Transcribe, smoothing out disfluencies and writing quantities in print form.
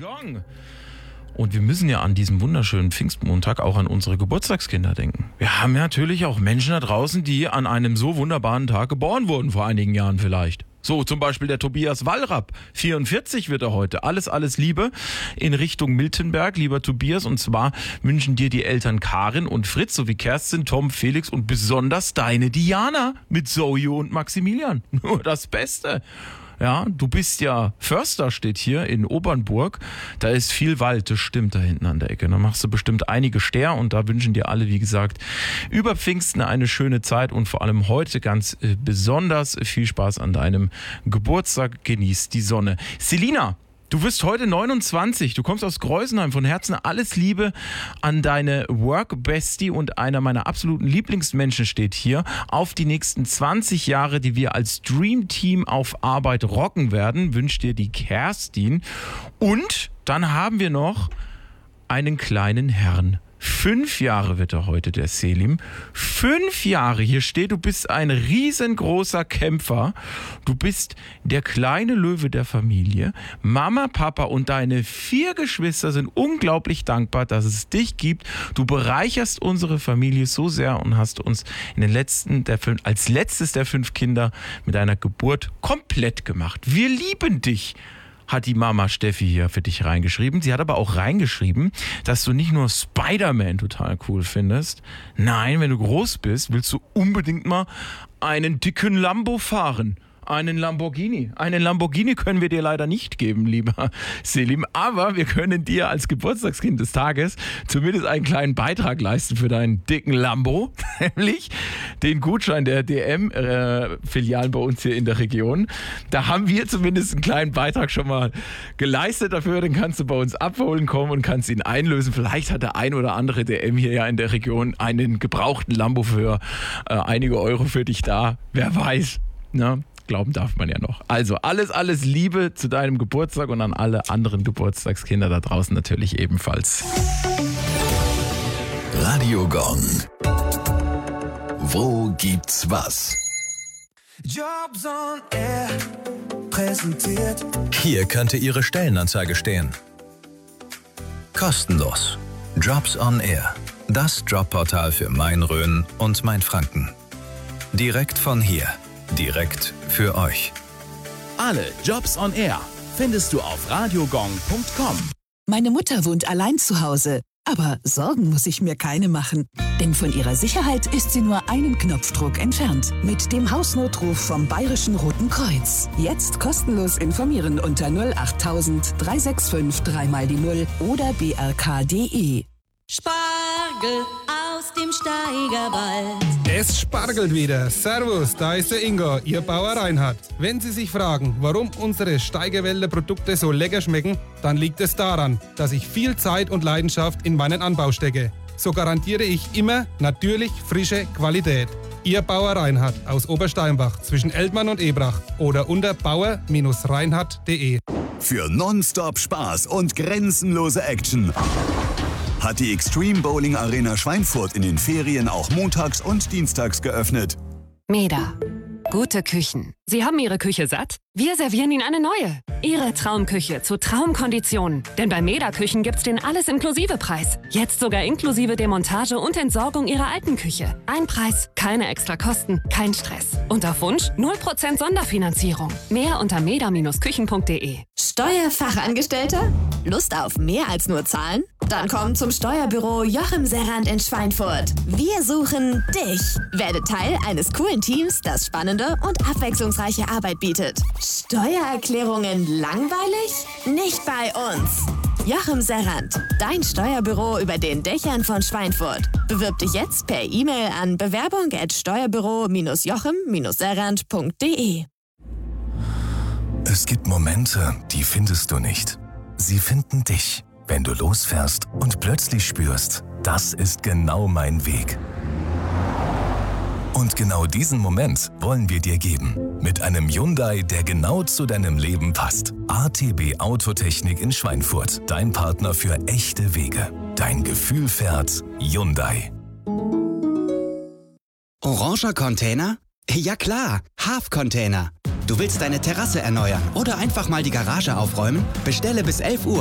Gong. Und wir müssen ja an diesem wunderschönen Pfingstmontag auch an unsere Geburtstagskinder denken. Wir haben ja natürlich auch Menschen da draußen, die an einem so wunderbaren Tag geboren wurden, vor einigen Jahren vielleicht. So, zum Beispiel der Tobias Wallrapp. 44 wird er heute. Alles Liebe in Richtung Miltenberg, lieber Tobias. Und zwar wünschen dir die Eltern Karin und Fritz sowie Kerstin, Tom, Felix und besonders deine Diana mit Zoe und Maximilian. Nur das Beste. Ja, du bist ja Förster, steht hier in Obernburg. Da ist viel Wald, das stimmt, da hinten an der Ecke. Da machst du bestimmt einige Stär und da wünschen dir alle, wie gesagt, über Pfingsten eine schöne Zeit und vor allem heute ganz besonders viel Spaß an deinem Geburtstag. Genieß die Sonne. Selina, du wirst heute 29, du kommst aus Greusenheim. Von Herzen alles Liebe an deine Work-Bestie und einer meiner absoluten Lieblingsmenschen steht hier. Auf die nächsten 20 Jahre, die wir als Dream-Team auf Arbeit rocken werden, wünscht dir die Kerstin. Und dann haben wir noch einen kleinen Herrn. 5 Jahre wird er heute, der Selim. 5 Jahre. Hier steht, du bist ein riesengroßer Kämpfer. Du bist der kleine Löwe der Familie. Mama, Papa und deine 4 Geschwister sind unglaublich dankbar, dass es dich gibt. Du bereicherst unsere Familie so sehr und hast uns als letztes der 5 Kinder mit deiner Geburt komplett gemacht. Wir lieben dich, hat die Mama Steffi hier für dich reingeschrieben. Sie hat aber auch reingeschrieben, dass du nicht nur Spider-Man total cool findest. Nein, wenn du groß bist, willst du unbedingt mal einen dicken Lambo fahren. Einen Lamborghini. Einen Lamborghini können wir dir leider nicht geben, lieber Selim. Aber wir können dir als Geburtstagskind des Tages zumindest einen kleinen Beitrag leisten für deinen dicken Lambo. Nämlich den Gutschein der DM-Filialen bei uns hier in der Region. Da haben wir zumindest einen kleinen Beitrag schon mal geleistet dafür. Den kannst du bei uns abholen kommen und kannst ihn einlösen. Vielleicht hat der ein oder andere DM hier ja in der Region einen gebrauchten Lambo für einige Euro für dich da. Wer weiß, ne? Glauben darf man ja noch. Also alles Liebe zu deinem Geburtstag und an alle anderen Geburtstagskinder da draußen natürlich ebenfalls. Radio Gong. Wo gibt's was? Jobs on Air präsentiert. Hier könnte Ihre Stellenanzeige stehen. Kostenlos. Jobs on Air. Das Jobportal für Main-Rhön und Main-Franken. Direkt von hier. Direkt für euch. Alle Jobs on Air findest du auf radiogong.com. Meine Mutter wohnt allein zu Hause, aber Sorgen muss ich mir keine machen. Denn von ihrer Sicherheit ist sie nur einen Knopfdruck entfernt. Mit dem Hausnotruf vom Bayerischen Roten Kreuz. Jetzt kostenlos informieren unter 08000 365 3x0 oder brk.de. Spargel aus dem Steigerwald. Es spargelt wieder. Servus, da ist der Ingo, Ihr Bauer Reinhard. Wenn Sie sich fragen, warum unsere Steigerwälder Produkte so lecker schmecken, dann liegt es daran, dass ich viel Zeit und Leidenschaft in meinen Anbau stecke. So garantiere ich immer natürlich frische Qualität. Ihr Bauer Reinhard aus Obersteinbach zwischen Eltmann und Ebrach oder unter bauer-reinhardt.de. Für nonstop Spaß und grenzenlose Action hat die Extreme Bowling Arena Schweinfurt in den Ferien auch montags und dienstags geöffnet. Meda. Gute Küchen. Sie haben Ihre Küche satt? Wir servieren Ihnen eine neue. Ihre Traumküche zu Traumkonditionen. Denn bei Meda Küchen gibt's den Alles-Inklusive-Preis. Jetzt sogar inklusive Demontage und Entsorgung Ihrer alten Küche. Ein Preis, keine extra Kosten, kein Stress. Und auf Wunsch 0% Sonderfinanzierung. Mehr unter meda-küchen.de. Steuerfachangestellter? Lust auf mehr als nur Zahlen? Dann komm zum Steuerbüro Joachim Serrand in Schweinfurt. Wir suchen dich. Werde Teil eines coolen Teams, das spannende und abwechslungsreiche Arbeit bietet. Steuererklärungen langweilig? Nicht bei uns. Joachim Serrand, dein Steuerbüro über den Dächern von Schweinfurt. Bewirb dich jetzt per E-Mail an bewerbung@steuerbüro-joachim-serrand.de. Es gibt Momente, die findest du nicht. Sie finden dich, wenn du losfährst und plötzlich spürst, das ist genau mein Weg. Und genau diesen Moment wollen wir dir geben. Mit einem Hyundai, der genau zu deinem Leben passt. ATB Autotechnik in Schweinfurt. Dein Partner für echte Wege. Dein Gefühl fährt Hyundai. Oranger Container? Ja klar, Half-Container. Du willst deine Terrasse erneuern oder einfach mal die Garage aufräumen? Bestelle bis 11 Uhr